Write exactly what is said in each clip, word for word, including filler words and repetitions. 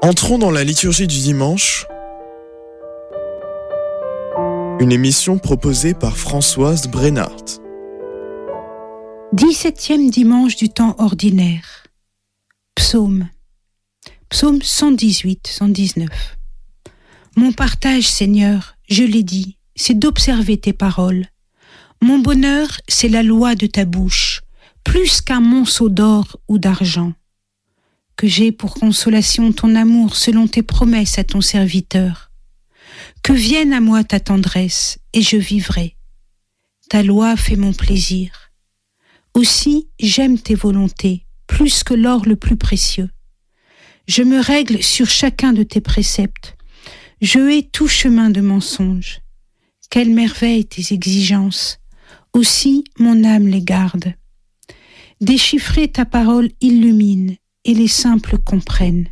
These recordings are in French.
Entrons dans la liturgie du dimanche, une émission proposée par Françoise Brennart. dix-septième dimanche du temps ordinaire. Psaume. Psaume cent dix-huit, cent dix-neuf. Mon partage, Seigneur, je l'ai dit, c'est d'observer tes paroles. Mon bonheur, c'est la loi de ta bouche, plus qu'un monceau d'or ou d'argent. Que j'ai pour consolation ton amour selon tes promesses à ton serviteur. Que vienne à moi ta tendresse, et je vivrai. Ta loi fait mon plaisir. Aussi, j'aime tes volontés, plus que l'or le plus précieux. Je me règle sur chacun de tes préceptes. Je hais tout chemin de mensonge. Quelle merveille tes exigences. Aussi, mon âme les garde. Déchiffrer ta parole illumine, et les simples comprennent.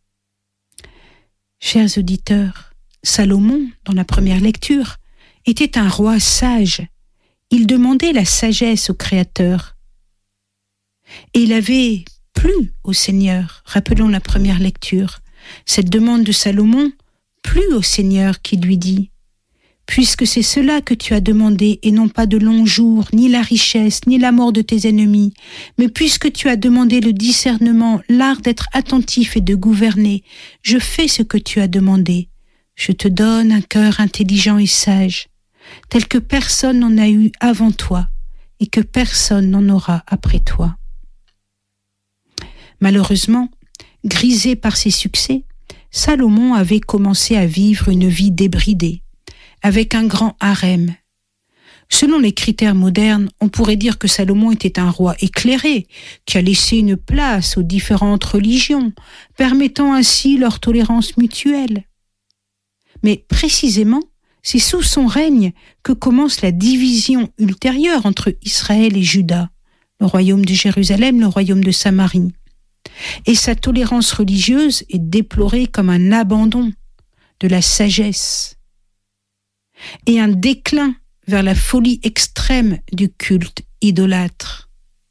Chers auditeurs, Salomon, dans la première lecture, était un roi sage. Il demandait la sagesse au Créateur. Et il avait plu au Seigneur, rappelons la première lecture. Cette demande de Salomon plut au Seigneur qui lui dit « Puisque c'est cela que tu as demandé, et non pas de longs jours, ni la richesse, ni la mort de tes ennemis, mais puisque tu as demandé le discernement, l'art d'être attentif et de gouverner, je fais ce que tu as demandé. Je te donne un cœur intelligent et sage, tel que personne n'en a eu avant toi, et que personne n'en aura après toi. » Malheureusement, grisé par ses succès, Salomon avait commencé à vivre une vie débridée, avec un grand harem. Selon les critères modernes, on pourrait dire que Salomon était un roi éclairé, qui a laissé une place aux différentes religions, permettant ainsi leur tolérance mutuelle. Mais précisément, c'est sous son règne que commence la division ultérieure entre Israël et Juda, le royaume de Jérusalem, le royaume de Samarie. Et sa tolérance religieuse est déplorée comme un abandon de la sagesse et un déclin vers la folie extrême du culte idolâtre.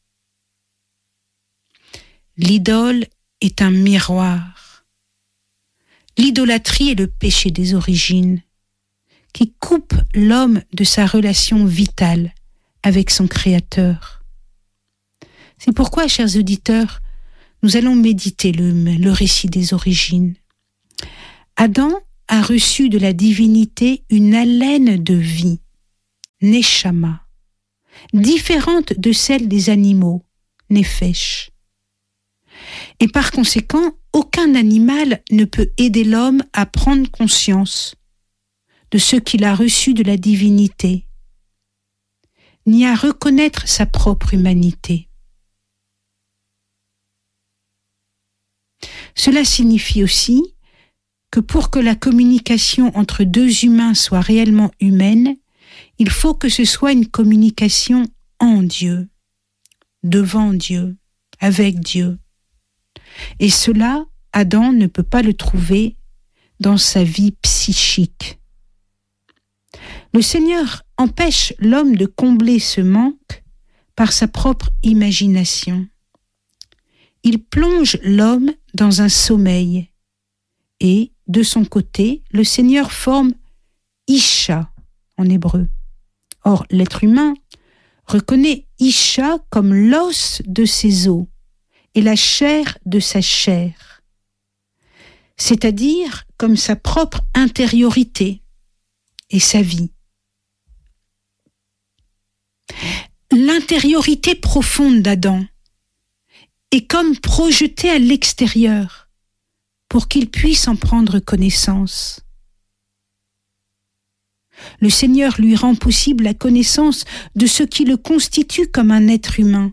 L'idole est un miroir. L'idolâtrie est le péché des origines qui coupe l'homme de sa relation vitale avec son Créateur. C'est pourquoi, chers auditeurs, nous allons méditer le, le récit des origines. Adam a reçu de la divinité une haleine de vie, Neshama, différente de celle des animaux, Nefesh. Et par conséquent, aucun animal ne peut aider l'homme à prendre conscience de ce qu'il a reçu de la divinité, ni à reconnaître sa propre humanité. Cela signifie aussi que pour que la communication entre deux humains soit réellement humaine, il faut que ce soit une communication en Dieu, devant Dieu, avec Dieu. Et cela, Adam ne peut pas le trouver dans sa vie psychique. Le Seigneur empêche l'homme de combler ce manque par sa propre imagination. Il plonge l'homme dans un sommeil et, de son côté, le Seigneur forme Isha en hébreu. Or, l'être humain reconnaît Isha comme l'os de ses os et la chair de sa chair, c'est-à-dire comme sa propre intériorité et sa vie. L'intériorité profonde d'Adam est comme projetée à l'extérieur pour qu'il puisse en prendre connaissance. Le Seigneur lui rend possible la connaissance de ce qui le constitue comme un être humain.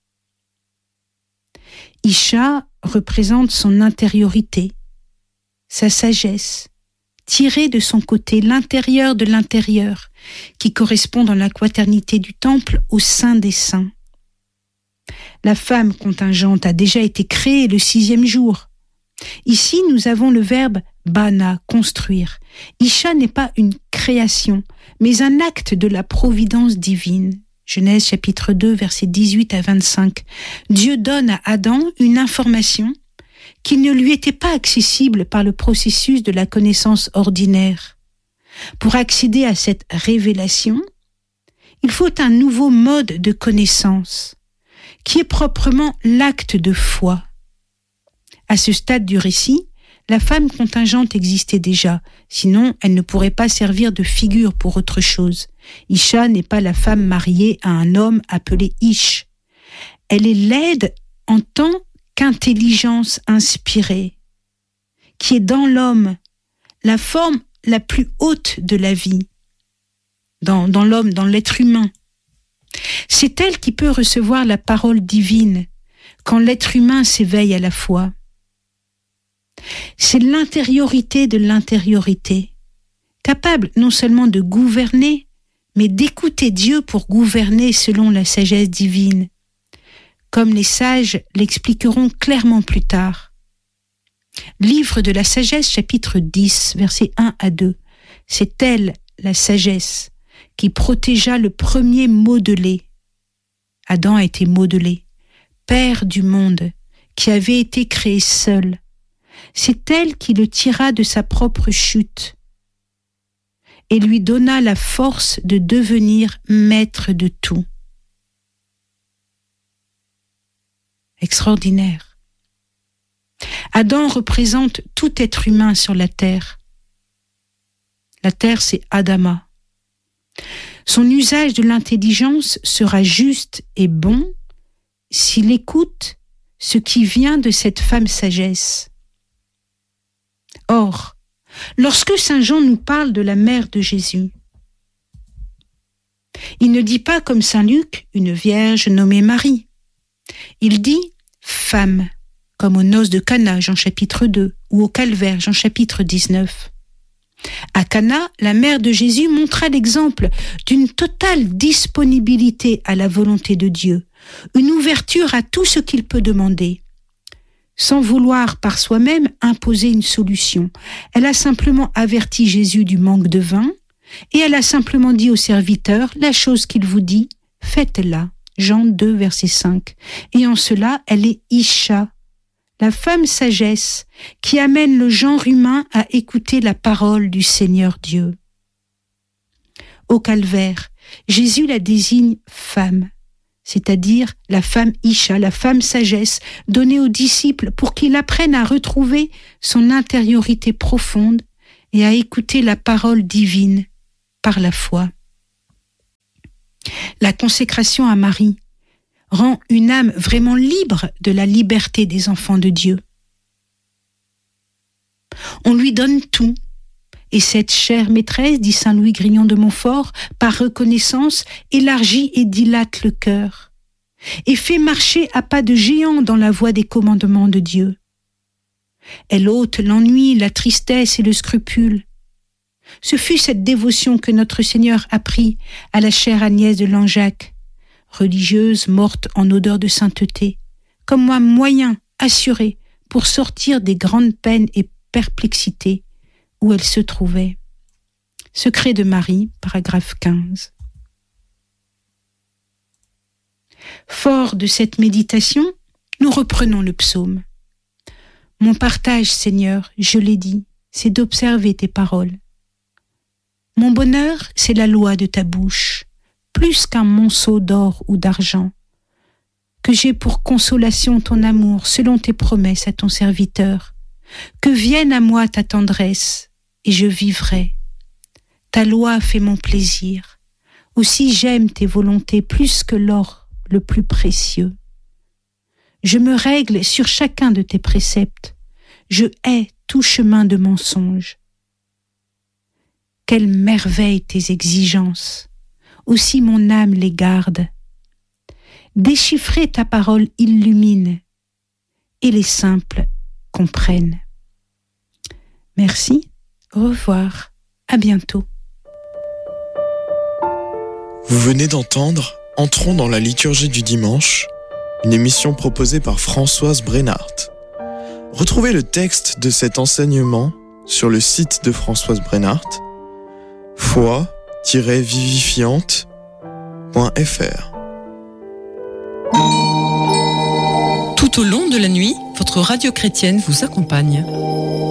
Isha représente son intériorité, sa sagesse, tirée de son côté, l'intérieur de l'intérieur, qui correspond dans la quaternité du temple au Saint des Saints. La femme contingente a déjà été créée le sixième jour. Ici, nous avons le verbe bana, construire. Isha n'est pas une création, mais un acte de la providence divine. Genèse chapitre deux, versets dix-huit à vingt-cinq. Dieu donne à Adam une information qui ne lui était pas accessible par le processus de la connaissance ordinaire. Pour accéder à cette révélation, il faut un nouveau mode de connaissance, qui est proprement l'acte de foi. À ce stade du récit, la femme contingente existait déjà, sinon elle ne pourrait pas servir de figure pour autre chose. Isha n'est pas la femme mariée à un homme appelé Ish. Elle est laide en tant qu'intelligence inspirée, qui est dans l'homme, la forme la plus haute de la vie, dans, dans l'homme, dans l'être humain. C'est elle qui peut recevoir la parole divine quand l'être humain s'éveille à la foi. C'est l'intériorité de l'intériorité, capable non seulement de gouverner, mais d'écouter Dieu pour gouverner selon la sagesse divine, comme les sages l'expliqueront clairement plus tard. Livre de la sagesse, chapitre dix, versets un à deux. C'est elle, la sagesse, qui protégea le premier modelé. Adam a été modelé, père du monde, qui avait été créé seul. C'est elle qui le tira de sa propre chute et lui donna la force de devenir maître de tout. Extraordinaire. Adam représente tout être humain sur la terre. La terre, c'est Adama. Son usage de l'intelligence sera juste et bon s'il écoute ce qui vient de cette femme sagesse. Or, lorsque saint Jean nous parle de la mère de Jésus, il ne dit pas comme saint Luc, une vierge nommée Marie. Il dit femme, comme aux noces de Cana, Jean chapitre deux, ou au calvaire, Jean chapitre dix-neuf. À Cana, la mère de Jésus montra l'exemple d'une totale disponibilité à la volonté de Dieu, une ouverture à tout ce qu'il peut demander. Sans vouloir par soi-même imposer une solution, elle a simplement averti Jésus du manque de vin et elle a simplement dit au serviteur, la chose qu'il vous dit, faites-la. Jean deux, verset cinq. Et en cela, elle est Isha, la femme sagesse qui amène le genre humain à écouter la parole du Seigneur Dieu. Au calvaire, Jésus la désigne femme, c'est-à-dire la femme Isha, la femme sagesse, donnée aux disciples pour qu'ils apprennent à retrouver son intériorité profonde et à écouter la parole divine par la foi. La consécration à Marie rend une âme vraiment libre de la liberté des enfants de Dieu. On lui donne tout, et cette chère maîtresse, dit saint Louis Grignon de Montfort, par reconnaissance, élargit et dilate le cœur, et fait marcher à pas de géant dans la voie des commandements de Dieu. Elle ôte l'ennui, la tristesse et le scrupule. Ce fut cette dévotion que notre Seigneur apprit à la chère Agnès de Langeac, religieuse morte en odeur de sainteté, comme un moyen assuré pour sortir des grandes peines et perplexités où elle se trouvait. Secret de Marie, paragraphe quinze. Fort de cette méditation, nous reprenons le psaume. Mon partage, Seigneur, je l'ai dit, c'est d'observer tes paroles. Mon bonheur, c'est la loi de ta bouche, plus qu'un monceau d'or ou d'argent, que j'ai pour consolation ton amour selon tes promesses à ton serviteur, que vienne à moi ta tendresse, et je vivrai. Ta loi fait mon plaisir, aussi j'aime tes volontés plus que l'or le plus précieux. Je me règle sur chacun de tes préceptes, je hais tout chemin de mensonge. Quelle merveille tes exigences, aussi mon âme les garde. Déchiffrer ta parole illumine, et les simples comprennent. Merci, au revoir, à bientôt. Vous venez d'entendre Entrons dans la liturgie du dimanche, une émission proposée par Françoise Brenhardt. Retrouvez le texte de cet enseignement sur le site de Françoise Brenhardt, foi tiret vivifiante point f r. Tout au long de la nuit, votre radio chrétienne vous accompagne.